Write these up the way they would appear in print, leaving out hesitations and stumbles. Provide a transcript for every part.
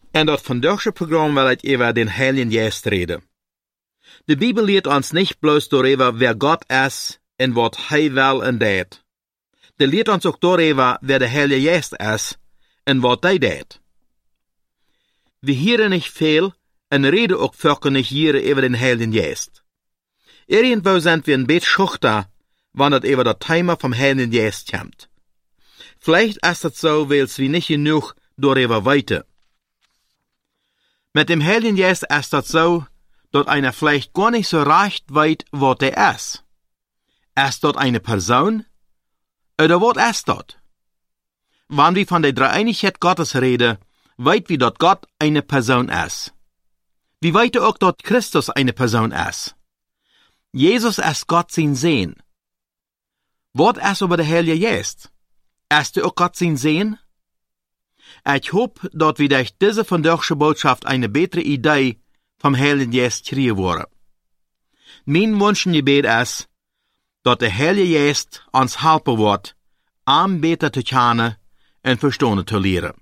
En dat vandaagse programma wil ik over den Heiligen Geest reden. De Bibel leert ons niet bloos door wer Gott is en wat hij wil en deed. De leert ons ook door wer de Heilige Geest is en wat hij deed. We hieren niet veel en reden ook vaak niet hier over den Heiligen Geest. Irgendwo sind wir ein beetje schuchter, wanneer het over dat Thema vom Heiligen Geest komt. Vielleicht ist das so, weil wir nicht genug darüber weiten. Mit dem Heiligen Geist ist das so, dass einer vielleicht gar nicht so recht weiß, was der ist. Ist dort eine Person? Oder was ist dort? Wenn wir von der Dreieinigkeit Gottes reden, weiß wir, dass Gott eine Person ist. Wir wissen auch, dass Christus eine Person ist. Jesus ist Gott sein Sehen. Was ist über der Heilige Geist? Ist er auch Gott sein Sehen? Ich hoffe, dass wir durch diese vandaagse Botschaft eine bessere Idee vom Heiligen Geist kriegen worden. Mein Wunsch und Gebet ist, dass der Heilige Geist uns helfen wird, besser zu kennen und verstehen zu lernen.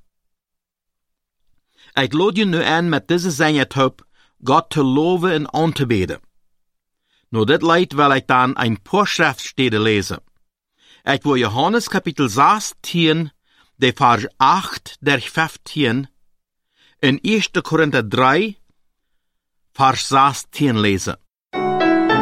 Ich lade nu an, mit dieser Sängertop Gott zu loben und anzubeten. Nur dit Lied will ich dann ein paar Schriftstellen lesen. Ich will Johannes Kapitel 16, der Vers 8 durch 15, in 1. Korinther 3, Vers 16 lesen.